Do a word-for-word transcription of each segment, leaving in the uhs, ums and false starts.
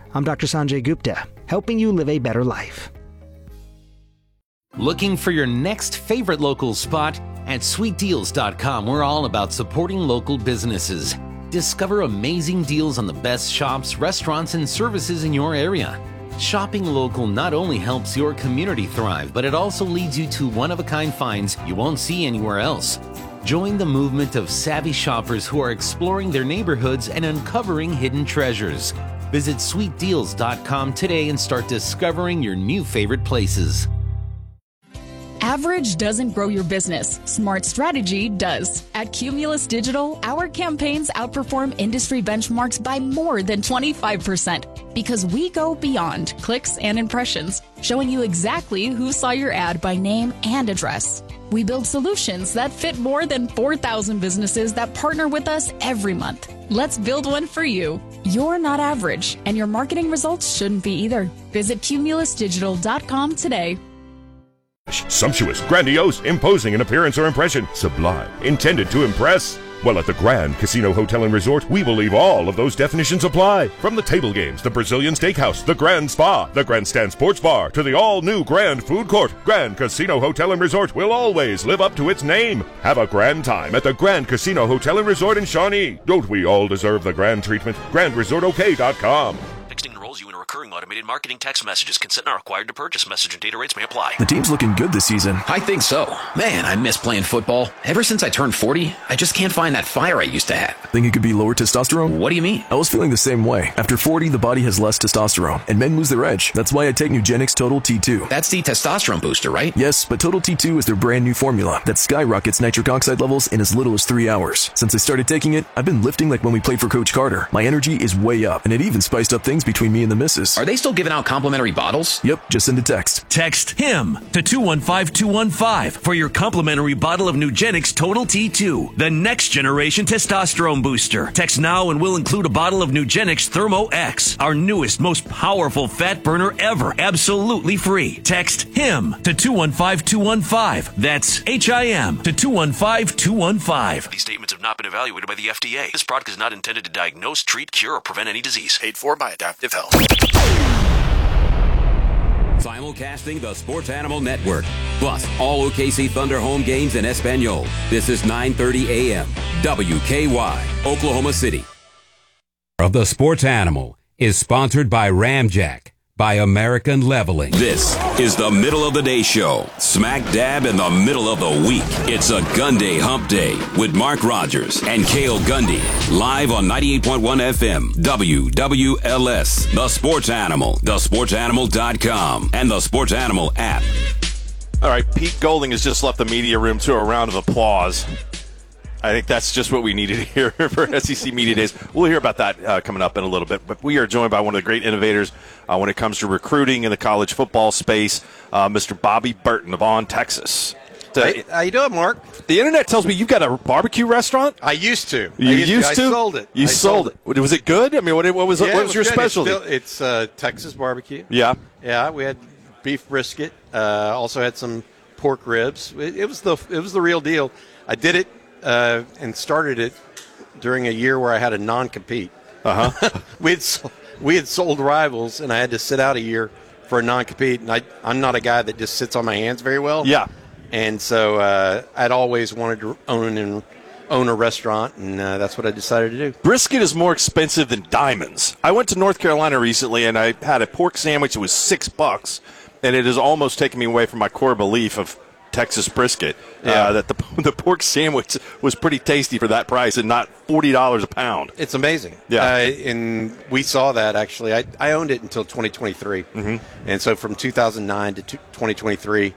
I'm Doctor Sanjay Gupta, helping you live a better life. Looking for your next favorite local spot? At sweet deals dot com, we're all about supporting local businesses. Discover amazing deals on the best shops, restaurants, and services in your area. Shopping local not only helps your community thrive, but it also leads you to one-of-a-kind finds you won't see anywhere else. Join the movement of savvy shoppers who are exploring their neighborhoods and uncovering hidden treasures. Visit sweet deals dot com today and start discovering your new favorite places. Average doesn't grow your business. Smart strategy does. At Cumulus Digital, our campaigns outperform industry benchmarks by more than twenty-five percent because we go beyond clicks and impressions, showing you exactly who saw your ad by name and address. We build solutions that fit more than four thousand businesses that partner with us every month. Let's build one for you. You're not average, and your marketing results shouldn't be either. Visit Cumulus Digital dot com today. Sumptuous, grandiose, imposing in appearance or impression, sublime, intended to impress. Well, at the Grand Casino Hotel and Resort, we believe all of those definitions apply. From the table games, the Brazilian Steakhouse, the Grand Spa, the Grandstand Sports Bar, to the all-new Grand Food Court, Grand Casino Hotel and Resort will always live up to its name. Have a grand time at the Grand Casino Hotel and Resort in Shawnee. Don't we all deserve the grand treatment? grand resort o k dot com. Texting enrolls you in a recurring automated marketing text messages. Consent not required to purchase. Message and data rates may apply. The team's looking good this season. I think so. Man, I miss playing football. Ever since I turned forty, I just can't find that fire I used to have. Think it could be lower testosterone? What do you mean? I was feeling the same way. After forty, the body has less testosterone, and men lose their edge. That's why I take Nugenix Total T two. That's the testosterone booster, right? Yes, but Total T two is their brand new formula that skyrockets nitric oxide levels in as little as three hours. Since I started taking it, I've been lifting like when we played for Coach Carter. My energy is way up, and it even spiced up things between me and the missus. Are they still giving out complimentary bottles? Yep, just send a text. Text HIM to two one five two one five for your complimentary bottle of Nugenix Total T two, the next generation testosterone booster. Text now and we'll include a bottle of Nugenix Thermo X, our newest, most powerful fat burner ever, absolutely free. Text HIM to two one five two one five. That's H I M to two one five two one five. These statements have not been evaluated by the F D A. This product is not intended to diagnose, treat, cure, or prevent any disease. Paid for by Adaptive Health. Simulcasting the Sports Animal Network, plus all O K C Thunder home games in Espanol. This is nine thirty a m W K Y, Oklahoma City. Of the Sports Animal is sponsored by Ramjack, by American Leveling. This is the middle of the day show, smack dab in the middle of the week. It's a Gun Day Hump Day with Mark Rogers and Cale Gundy, live on ninety-eight point one F M, W W L S, The Sports Animal, the sports animal dot com, and the Sports Animal app. All right, Pete Golding has just left the media room to a round of applause. I think that's just what we needed here for S E C Media Days. We'll hear about that uh, coming up in a little bit. But we are joined by one of the great innovators uh, when it comes to recruiting in the college football space, uh, Mister Bobby Burton of On, Texas. Uh, hey, how you doing, Mark? The internet tells me you've got a barbecue restaurant. I used to. You I used, used to? to? I sold it. You I sold, sold it. it. Was it good? I mean, what, what was yeah, what was, was your good. specialty? It's, still, it's uh, Texas barbecue. Yeah. Yeah, we had beef brisket. Uh, also had some pork ribs. It, it was the it was the real deal. I did it. Uh, and started it during a year where I had a non-compete. Uh-huh. we had we had sold Rivals, and I had to sit out a year for a non-compete. And I, I'm not a guy that just sits on my hands very well. Yeah. And so uh, I'd always wanted to own and own a restaurant, and uh, that's what I decided to do. Brisket is more expensive than diamonds. I went to North Carolina recently, and I had a pork sandwich that was six bucks, and it has almost taken me away from my core belief of Texas brisket, yeah. uh, that the the pork sandwich was pretty tasty for that price and not forty dollars a pound. It's amazing. Yeah. Uh, and we saw that, actually. I, I owned it until twenty twenty-three. Mm-hmm. And so from two thousand nine to twenty twenty-three.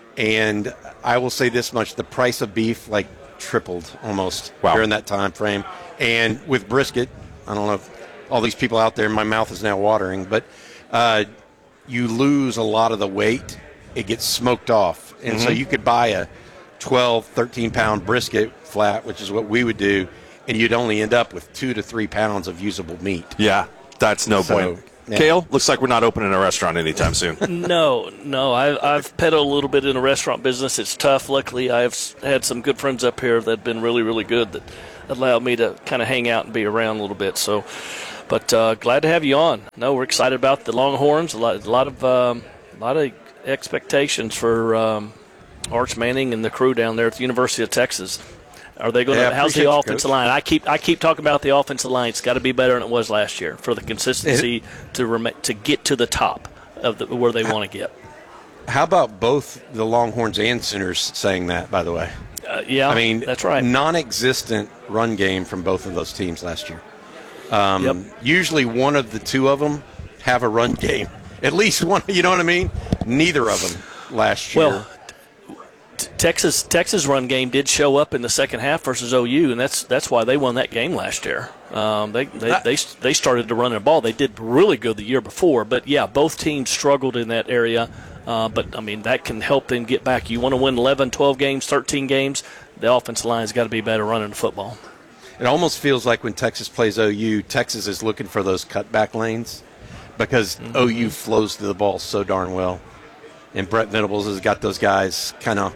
And I will say this much, the price of beef, like, tripled almost wow. during that time frame. And with brisket, I don't know if all these people out there, my mouth is now watering, but uh, you lose a lot of the weight. It gets smoked off. And mm-hmm. so you could buy a twelve, thirteen-pound brisket flat, which is what we would do, and you'd only end up with two to three pounds of usable meat. Yeah, that's no so, point. Yeah. Cale, looks like we're not opening a restaurant anytime soon. no, no. I, I've peddled a little bit in the restaurant business. It's tough. Luckily, I've had some good friends up here that have been really, really good that allowed me to kind of hang out and be around a little bit. So, But uh, glad to have you on. No, we're excited about the Longhorns. A lot, a lot of, um, a lot of expectations for um, Arch Manning and the crew down there at the University of Texas. Are they going to? Yeah, how's the you, offensive Coach. line? I keep, I keep talking about the offensive line. It's got to be better than it was last year for the consistency it, to rem- to get to the top of the, where they want to get. How about both the Longhorns and Sooners saying that? By the way, uh, yeah, I mean that's right. Non-existent run game from both of those teams last year. Um, yep. Usually one of the two of them have a run game. At least one, you know what I mean? Neither of them last year. Well, t- Texas Texas run game did show up in the second half versus O U, and that's that's why they won that game last year. Um, they, they, they they started to run the ball. They did really good the year before, but, yeah, both teams struggled in that area. Uh, but, I mean, that can help them get back. You want to win eleven, twelve games, thirteen games, the offensive line's got to be better running the football. It almost feels like when Texas plays O U, Texas is looking for those cutback lanes because mm-hmm. O U flows to the ball so darn well. And Brett Venables has got those guys kind of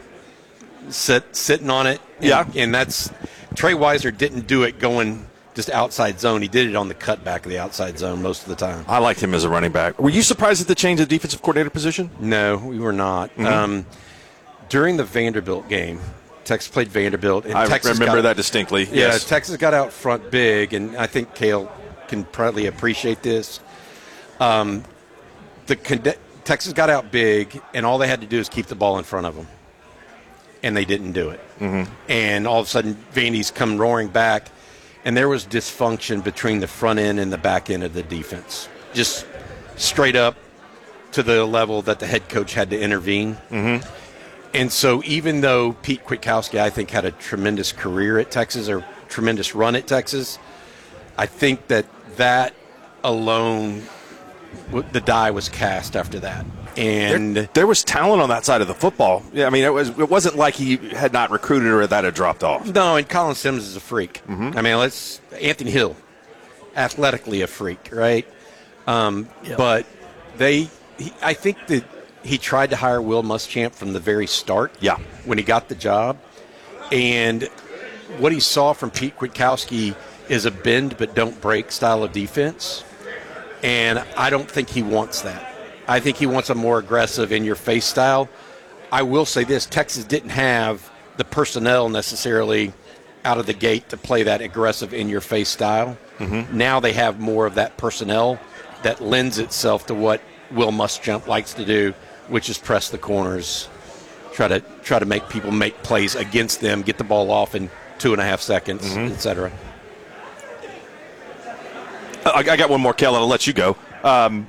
sit, sitting on it. And, yeah. And that's – Trey Weiser didn't do it going just outside zone. He did it on the cutback of the outside zone most of the time. I liked him as a running back. Were you surprised at the change of defensive coordinator position? No, we were not. Mm-hmm. Um, during the Vanderbilt game – Texas played Vanderbilt. And I Texas remember got, that distinctly. Yeah, yes. Texas got out front big, and I think Cale can probably appreciate this. Um, the Texas got out big, and all they had to do is keep the ball in front of them, and they didn't do it. Mm-hmm. And all of a sudden, Vandy's come roaring back, and there was dysfunction between the front end and the back end of the defense, just straight up to the level that the head coach had to intervene. Mm-hmm. And so even though Pete Kwiatkowski, I think, had a tremendous career at Texas or tremendous run at Texas, I think that that alone, the die was cast after that. And there, there was talent on that side of the football. Yeah, I mean, it was it wasn't like he had not recruited or that had dropped off. No, and Colin Sims is a freak. Mm-hmm. I mean, let's Anthony Hill, athletically a freak, right? Um, yep. But they, he, I think that. He tried to hire Will Muschamp from the very start. Yeah. When he got the job. And what he saw from Pete Kwiatkowski is a bend but don't break style of defense. And I don't think he wants that. I think he wants a more aggressive, in-your-face style. I will say this, Texas didn't have the personnel necessarily out of the gate to play that aggressive, in-your-face style. Mm-hmm. Now they have more of that personnel that lends itself to what Will Muschamp likes to do, which is press the corners, try to try to make people make plays against them, get the ball off in two and a half seconds, mm-hmm. et cetera. I, I got one more, Kel, and I'll let you go. Um,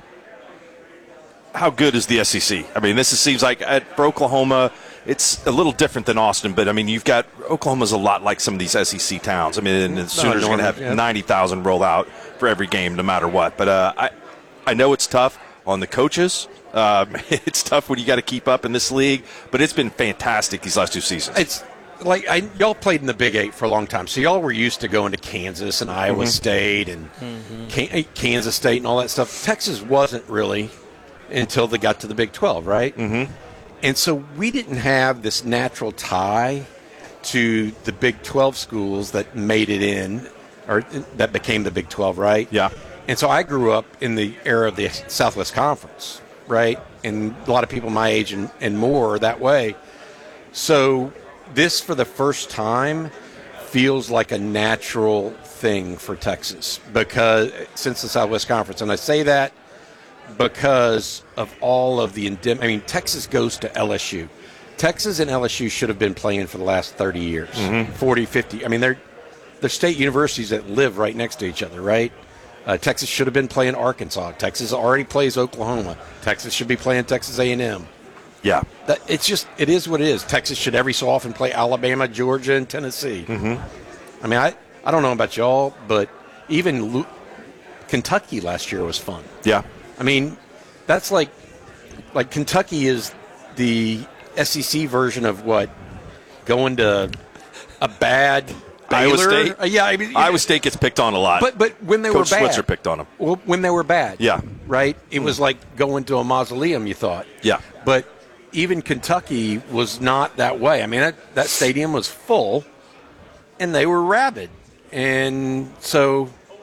how good is the S E C? I mean, this is, seems like at, for Oklahoma, it's a little different than Austin, but, I mean, you've got – Oklahoma's a lot like some of these S E C towns. I mean, the Sooners are going to have yeah. ninety thousand roll out for every game no matter what. But uh, I, I know it's tough on the coaches. Um, it's tough when you got to keep up in this league, but it's been fantastic these last two seasons. It's like I, y'all played in the Big Eight for a long time, so y'all were used to going to Kansas and Iowa mm-hmm. State and mm-hmm. Can, Kansas State and all that stuff. Texas wasn't really until they got to the Big twelve, right? Mm-hmm. And so we didn't have this natural tie to the Big twelve schools that made it in, or that became the Big twelve, right? Yeah. And so I grew up in the era of the Southwest Conference, right? And a lot of people my age and, and more are that way. So this, for the first time, feels like a natural thing for Texas because since the Southwest Conference. And I say that because of all of the – I mean, Texas goes to L S U. Texas and L S U should have been playing for the last thirty years, mm-hmm. forty, fifty. I mean, they're, they're state universities that live right next to each other, right? Uh, Texas should have been playing Arkansas. Texas already plays Oklahoma. Texas should be playing Texas A and M. Yeah. That, it's just, it is what it is. Texas should every so often play Alabama, Georgia, and Tennessee. Mm-hmm. I mean, I, I don't know about y'all, but even Lu- Kentucky last year was fun. Yeah. I mean, that's like, like Kentucky is the S E C version of what? Going to a bad Baylor? Iowa State? Uh, yeah, I mean, Iowa State gets picked on a lot. But but when they Coach were bad, Switzer picked on them. Well, when they were bad, yeah, right. It mm. was like going to a mausoleum. You thought, yeah. But even Kentucky was not that way. I mean, that, that stadium was full, and they were rabid, and so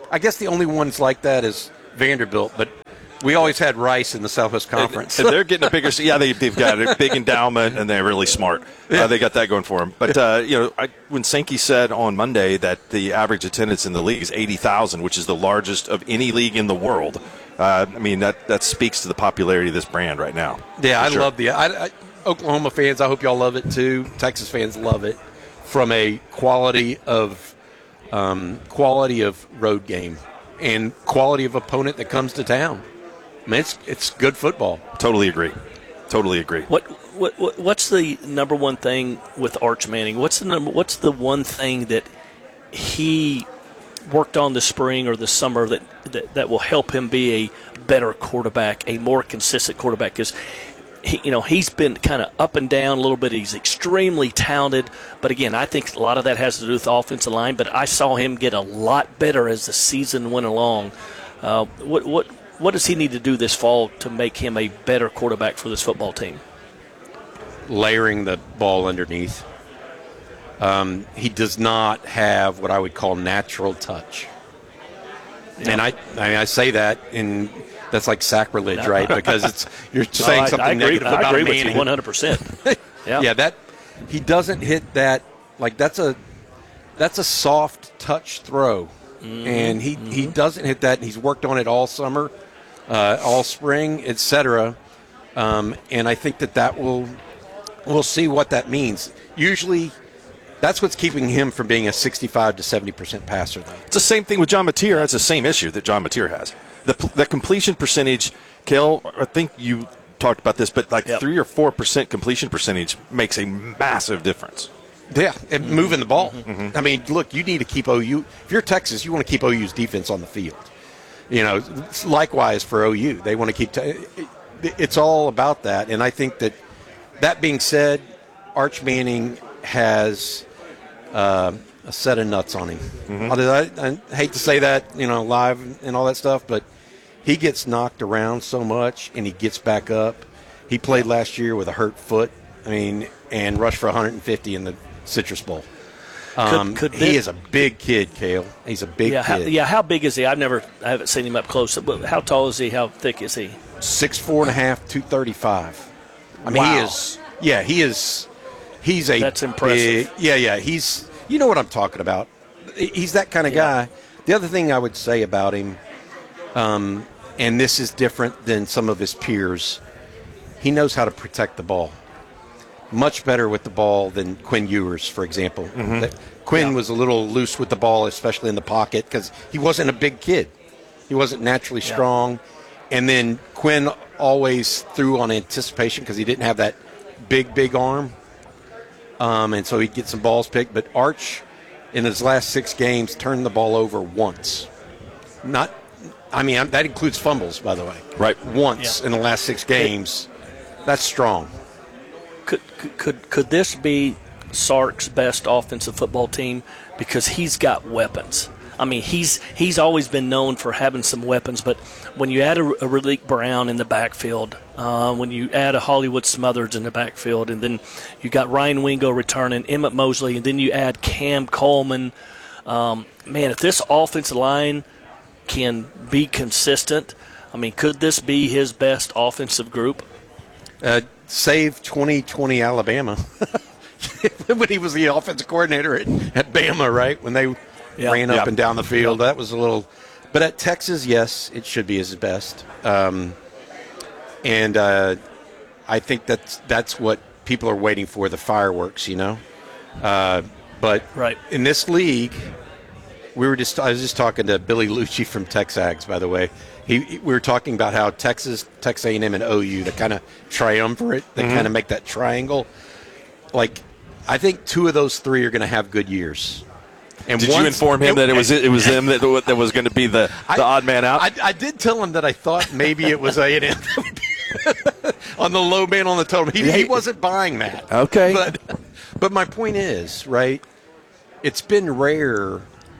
I guess the only ones like that is Vanderbilt, but we always had Rice in the Southwest Conference. And, and they're getting a bigger – yeah, they, they've got a big endowment, and they're really smart. Yeah. Uh, they got that going for them. But, uh, you know, I, when Sankey said on Monday that the average attendance in the league is eighty thousand, which is the largest of any league in the world, uh, I mean, that, that speaks to the popularity of this brand right now. Yeah, I sure. love the I, I, Oklahoma fans. I hope y'all love it, too. Texas fans love it from a quality of um, quality of road game and quality of opponent that comes to town. I mean, it's it's good football. Totally agree. Totally agree. What what, what what's the number one thing with Arch Manning? What's the number? What's the one thing that he worked on this spring or this summer that that, that will help him be a better quarterback, a more consistent quarterback? Because he, you know, he's been kind of up and down a little bit. He's extremely talented, but again, I think a lot of that has to do with the offensive line. But I saw him get a lot better as the season went along. Uh, what what. What does he need to do this fall to make him a better quarterback for this football team? Layering the ball underneath. Um, he does not have what I would call natural touch. Yeah. And I, I mean, I say that, and that's like sacrilege, right? Because it's you're saying no, I, something I agree, negative I about agree Manning. with you one hundred percent. Yeah, yeah. That he doesn't hit that. Like that's a that's a soft touch throw. Mm-hmm. And he, mm-hmm. he doesn't hit that. He's worked on it all summer, uh, all spring, et cetera. Um, and I think that that will we'll see what that means. Usually, that's what's keeping him from being a sixty-five to seventy percent passer, though. It's the same thing with John Mateer. That's the same issue that John Mateer has. The the completion percentage, Cale, I think you talked about this, but like yep. three or four percent completion percentage makes a massive difference. Yeah, and moving the ball. Mm-hmm. I mean, look, you need to keep O U. If you're Texas, you want to keep O U's defense on the field. You know, likewise for O U. They want to keep t- – it's all about that. And I think that that being said, Arch Manning has uh, a set of nuts on him. Mm-hmm. I, I hate to say that, you know, live and all that stuff, but he gets knocked around so much and he gets back up. He played last year with a hurt foot. I mean, and rushed for one hundred fifty in the Citrus Bowl. Um, could, could he this, is a big kid, Cale. He's a big yeah, kid. How, yeah, how big is he? I've never, I haven't seen him up close. But how tall is he? How thick is he? Six four and a half, two thirty five. I mean, wow. he is. Yeah, he is. He's a. That's impressive. Big, yeah, yeah. He's. You know what I'm talking about. He's that kind of yeah. guy. The other thing I would say about him, um, and this is different than some of his peers, he knows how to protect the ball. Much better with the ball than Quinn Ewers, for example. Mm-hmm. That Quinn yeah. was a little loose with the ball, especially in the pocket, because he wasn't a big kid. He wasn't naturally yeah. strong. And then Quinn always threw on anticipation because he didn't have that big, big arm. Um, and so he'd get some balls picked. But Arch, in his last six games, turned the ball over once. Not, I mean, that includes fumbles, by the way. Right. Once yeah. in the last six games. That's strong. Could could could this be Sark's best offensive football team because he's got weapons? I mean, he's he's always been known for having some weapons, but when you add a, a Raleek Brown in the backfield, uh, when you add a Hollywood Smothers in the backfield, and then you got Ryan Wingo returning, Emmett Mosley, and then you add Cam Coleman, um, man, if this offensive line can be consistent, I mean, could this be his best offensive group? Uh, save twenty twenty Alabama when he was the offensive coordinator at, at Bama, right? When they yeah. ran up yeah. and down the field. Yeah. That was a little – but at Texas, yes, it should be his best. Um, and uh, I think that's, that's what people are waiting for, the fireworks, you know. Uh, but right. in this league, we were just – I was just talking to Billy Lucci from Texags, by the way. He, he, we were talking about how Texas, Texas A and M, and O U, to kind of triumvirate, they mm-hmm. kind of make that triangle. Like, I think two of those three are going to have good years. And did once, you inform him it, that it was it was them that that was going to be the, the I, odd man out? I, I did tell him that I thought maybe it was A and M on the low man on the total. He, he wasn't buying that. Okay, but but my point is, right? It's been rare.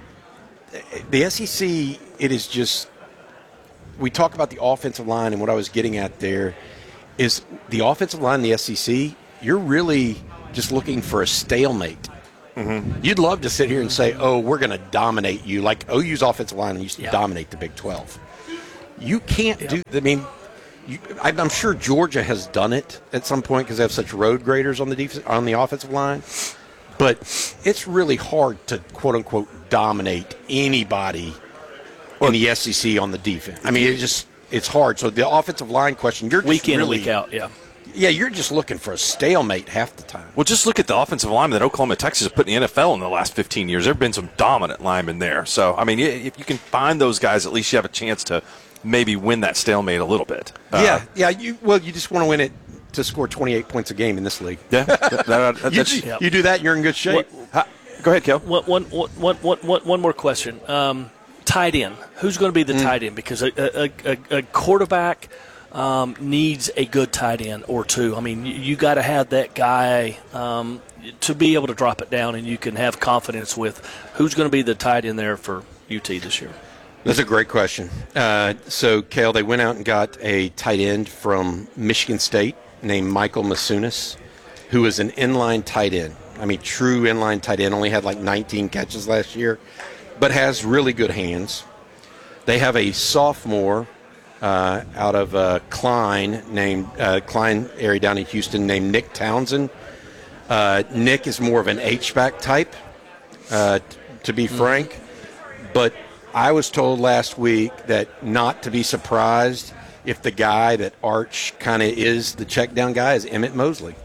The S E C, it is just. We talk about the offensive line, and what I was getting at there is the offensive line in the S E C, you're really just looking for a stalemate. Mm-hmm. You'd love to sit here and say, oh, we're going to dominate you, like O U's offensive line used to yeah. dominate the Big twelve. You can't yeah. do – I mean, you, I'm sure Georgia has done it at some point because they have such road graders on the def- on the offensive line. But it's really hard to, quote-unquote, dominate anybody in the S E C on the defense. I mean, it's just – it's hard. So the offensive line question, you're just week in really, and week out, yeah. Yeah, you're just looking for a stalemate half the time. Well, just look at the offensive linemen that Oklahoma, Texas have put in the N F L in the last fifteen years. There have been some dominant linemen there. So, I mean, if you can find those guys, at least you have a chance to maybe win that stalemate a little bit. Uh, yeah, yeah. You well, you just want to win it to score twenty-eight points a game in this league. Yeah, that, that, you, yeah. you do that, you're in good shape. What, go ahead, Kel. One, one, one, one, one, one more question. Um, tight end. Who's going to be the mm. tight end? Because a, a, a, a quarterback – Um, needs a good tight end or two. I mean, you, you got to have that guy um, to be able to drop it down, and you can have confidence with who's going to be the tight end there for U T this year. That's a great question. Uh, so, Cale, they went out and got a tight end from Michigan State named Michael Masunis, who is an inline tight end. I mean, true inline tight end. Only had like nineteen catches last year, but has really good hands. They have a sophomore Uh, out of uh, Klein, named uh, Klein area down in Houston, named Nick Townsend. Uh, Nick is more of an H-back type, uh, t- to be mm-hmm. frank. But I was told last week that not to be surprised if the guy that Arch kind of is the check-down guy is Emmett Mosley,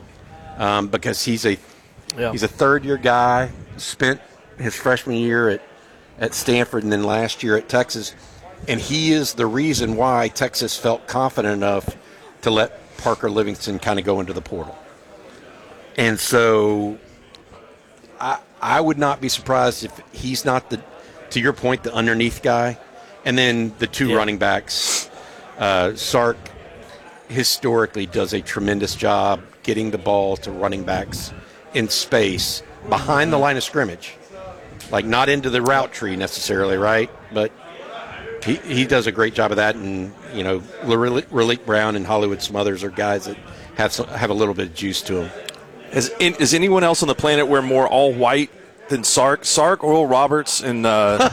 um, because he's a yeah. he's a third-year guy, spent his freshman year at at Stanford and then last year at Texas. And he is the reason why Texas felt confident enough to let Parker Livingston kind of go into the portal. And so I, I would not be surprised if he's not the, to your point, the underneath guy. And then the two yeah. running backs, uh, Sark historically does a tremendous job getting the ball to running backs in space behind the line of scrimmage. Like not into the route tree necessarily, right? But He he does a great job of that, and you know, Raleek Brown and Hollywood Smothers are guys that have some, have a little bit of juice to them. Is, in, is anyone else on the planet wear more all white than Sark? Sark, Oral Roberts, and uh,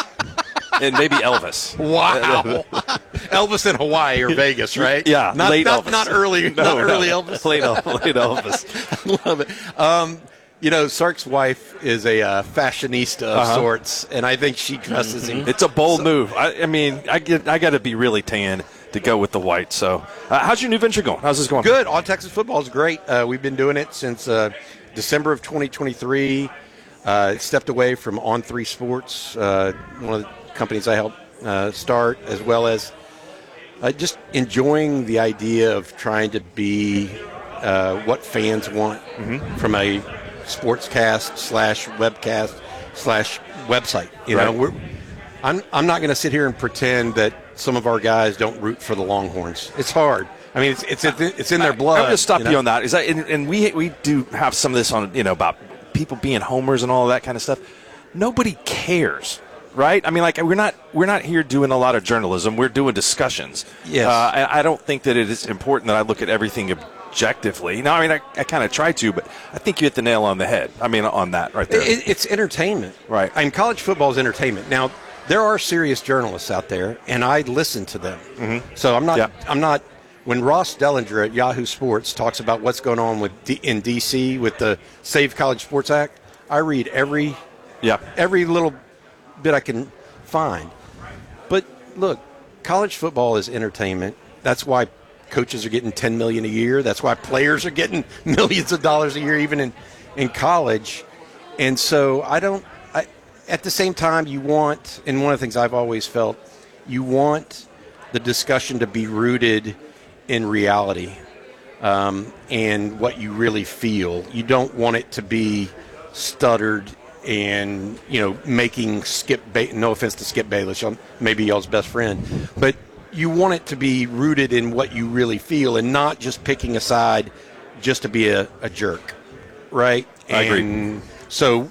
and maybe Elvis. Wow, Elvis in Hawaii or Vegas, right? Yeah, not, late not, Elvis. Not early, no, not no. early Elvis. late, late Elvis. I love it. Um, You know, Sark's wife is a uh, fashionista of uh-huh. sorts, and I think she dresses mm-hmm. him. It's a bold so, move. I, I mean, I get, I got to be really tan to go with the white. So, uh, how's your new venture going? How's this going? Good. On Texas Football is great. Uh, we've been doing it since uh, December of twenty twenty-three. Uh, stepped away from On three Sports, uh, one of the companies I helped uh, start, as well as uh, just enjoying the idea of trying to be uh, what fans want mm-hmm. from a sportscast slash webcast slash website. You know, right. we're, I'm I'm not going to sit here and pretend that some of our guys don't root for the Longhorns. It's hard. I mean, it's it's it's in their blood. I'm going to stop you, you know? on that. Is that and, and we we do have some of this on, you know, about people being homers and all of that kind of stuff. Nobody cares, right? I mean, like we're not we're not here doing a lot of journalism. We're doing discussions. Yes. Uh, I, I don't think that it is important that I look at everything objectively. No, I mean, I, I kind of try to, but I think you hit the nail on the head. I mean, on that right there. It, it's entertainment. Right. I mean, college football is entertainment. Now, there are serious journalists out there, and I listen to them. Mm-hmm. So I'm not, yeah. I'm not, when Ross Dellinger at Yahoo Sports talks about what's going on with D, in D C with the Save College Sports Act, I read every, yeah. every little bit I can find. But look, college football is entertainment. That's why coaches are getting ten million dollars a year. That's why players are getting millions of dollars a year, even in, in college. And so I don't I, – at the same time, you want – and one of the things I've always felt, you want the discussion to be rooted in reality um, and what you really feel. You don't want it to be stuttered and, you know, making Skip ba- – no offense to Skip Bayless, maybe y'all's best friend, but – you want it to be rooted in what you really feel and not just picking a side just to be a, a jerk, right? I and agree. So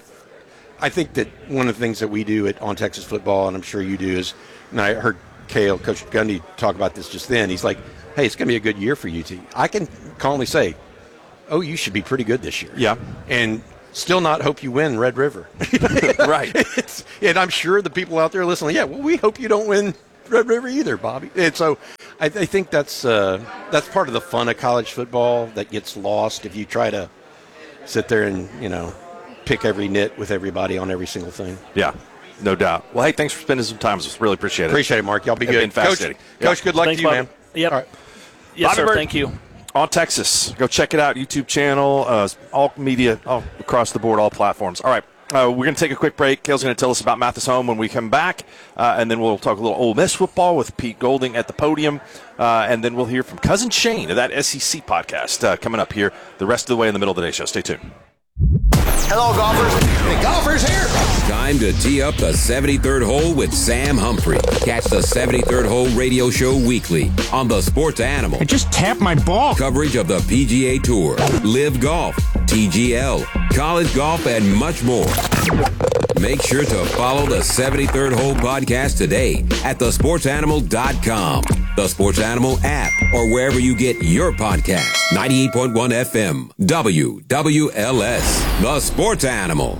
I think that one of the things that we do at On Texas Football, and I'm sure you do, is, and I heard Cale, Coach Gundy, talk about this just then. He's like, hey, it's going to be a good year for U T. I can calmly say, oh, you should be pretty good this year. Yeah. And still not hope you win Red River. Right. It's, and I'm sure the people out there listening, yeah, well, we hope you don't win Red River either, Bobby. And so I, I think that's uh, that's part of the fun of college football that gets lost if you try to sit there and, you know, pick every nit with everybody on every single thing. Yeah, no doubt. Well, hey, thanks for spending some time with us. Really appreciate it. Appreciate it, Mark. Y'all be it's good. Been fascinating. Coach, Coach, good luck Thanks, to you, Bobby. man. Yep. All right. Yes, Bobby sir. Bird Thank you. On Texas. Go check it out. YouTube channel, uh, all media, all across the board, all platforms. All right. Uh, we're going to take a quick break. Kale's going to tell us about Mathis Home when we come back, uh, and then we'll talk a little Ole Miss football with Pete Golding at the podium, uh, and then we'll hear from Cousin Shane of that S E C podcast uh, coming up here the rest of the way in the middle of the day show. Stay tuned. Hello, golfers. The golfers here. Time to tee up the seventy-third hole with Sam Humphrey. Catch the seventy-third hole radio show weekly on the Sports Animal. I just tapped my ball. Coverage of the P G A Tour, Live Golf, T G L, college golf, and much more. Make sure to follow the seventy-third Hole podcast today at the sports animal dot com, the Sports Animal app, or wherever you get your podcasts. ninety-eight point one F M, W W L S, the Sports Animal.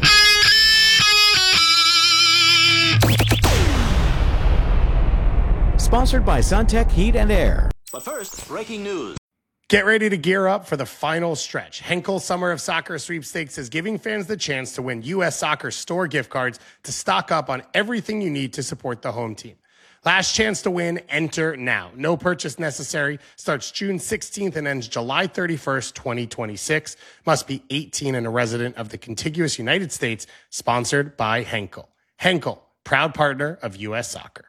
Sponsored by Suntech Heat and Air. But first, breaking news. Get ready to gear up for the final stretch. Henkel Summer of Soccer Sweepstakes is giving fans the chance to win U S Soccer store gift cards to stock up on everything you need to support the home team. Last chance to win, enter now. No purchase necessary. Starts June sixteenth and ends July thirty-first, twenty twenty-six. Must be eighteen and a resident of the contiguous United States. Sponsored by Henkel. Henkel, proud partner of U S Soccer.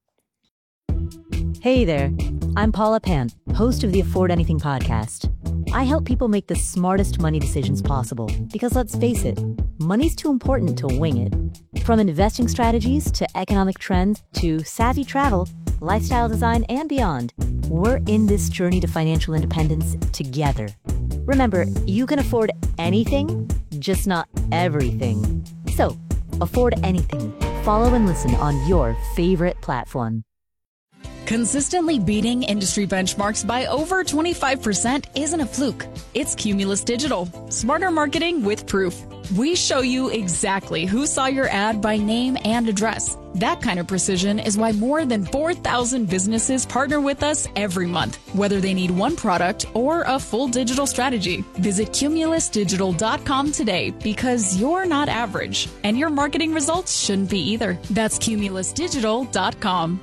Hey there, I'm Paula Pant, host of the Afford Anything podcast. I help people make the smartest money decisions possible because, let's face it, money's too important to wing it. From investing strategies to economic trends to savvy travel, lifestyle design, and beyond, we're in this journey to financial independence together. Remember, you can afford anything, just not everything. So, afford anything. Follow and listen on your favorite platform. Consistently beating industry benchmarks by over twenty-five percent isn't a fluke. It's Cumulus Digital. Smarter marketing with proof. We show you exactly who saw your ad by name and address. That kind of precision is why more than four thousand businesses partner with us every month, whether they need one product or a full digital strategy. Visit cumulus digital dot com today because you're not average, and your marketing results shouldn't be either. That's cumulus digital dot com.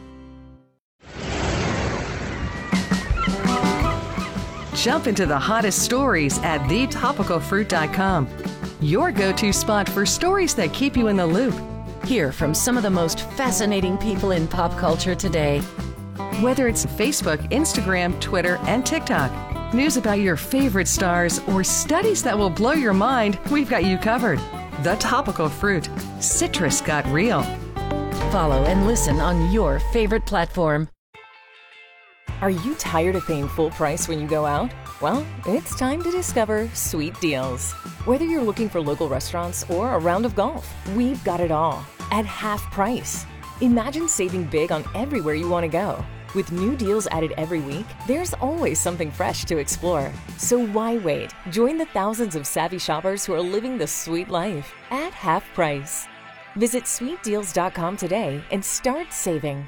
Jump into the hottest stories at the topical fruit dot com. Your go-to spot for stories that keep you in the loop. Hear from some of the most fascinating people in pop culture today. Whether it's Facebook, Instagram, Twitter, and TikTok, news about your favorite stars, or studies that will blow your mind, we've got you covered. The Topical Fruit. Citrus got real. Follow and listen on your favorite platform. Are you tired of paying full price when you go out? Well, it's time to discover Sweet Deals. Whether you're looking for local restaurants or a round of golf, we've got it all at half price. Imagine saving big on everywhere you want to go. With new deals added every week, there's always something fresh to explore. So why wait? Join the thousands of savvy shoppers who are living the sweet life at half price. Visit sweet deals dot com today and start saving.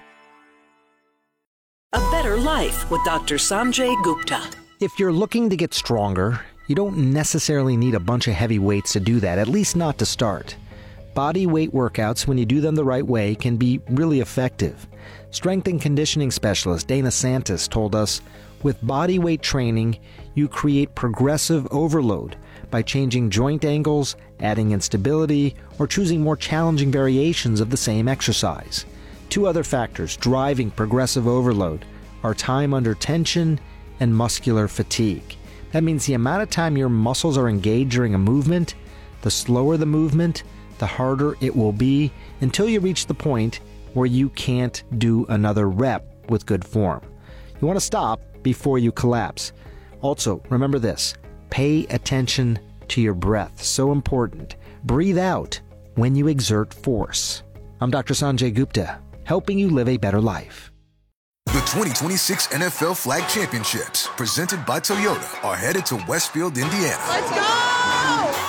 A better life with Doctor Sanjay Gupta. If you're looking to get stronger, you don't necessarily need a bunch of heavy weights to do that, at least not to start. Body weight workouts, when you do them the right way, can be really effective. Strength and conditioning specialist Dana Santis told us, with body weight training, you create progressive overload by changing joint angles, adding instability, or choosing more challenging variations of the same exercise. Two other factors driving progressive overload are time under tension and muscular fatigue. That means the amount of time your muscles are engaged during a movement, the slower the movement, the harder it will be until you reach the point where you can't do another rep with good form. You want to stop before you collapse. Also, remember this, pay attention to your breath. So important. Breathe out when you exert force. I'm Doctor Sanjay Gupta, helping you live a better life. The twenty twenty-six N F L Flag Championships, presented by Toyota, are headed to Westfield, Indiana. Let's go!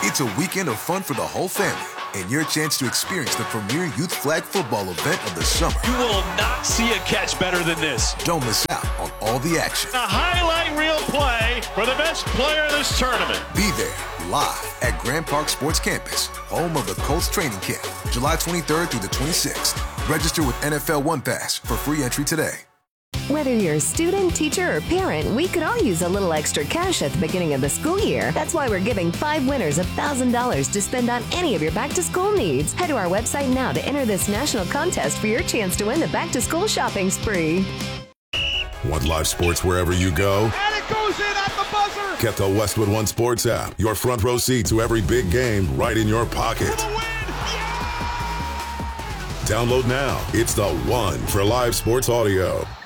It's a weekend of fun for the whole family and your chance to experience the premier youth flag football event of the summer. You will not see a catch better than this. Don't miss out on all the action. A highlight reel play for the best player of this tournament. Be there live at Grand Park Sports Campus, home of the Colts training camp, July twenty-third through the twenty-sixth. Register with N F L One Pass for free entry today. Whether you're a student, teacher, or parent, we could all use a little extra cash at the beginning of the school year. That's why we're giving five winners one thousand dollars to spend on any of your back-to-school needs. Head to our website now to enter this national contest for your chance to win the back-to-school shopping spree. Want live sports wherever you go? And it goes in at the buzzer! Get the Westwood One Sports app. Your front row seat to every big game right in your pocket. Yeah! Download now. It's the one for live sports audio.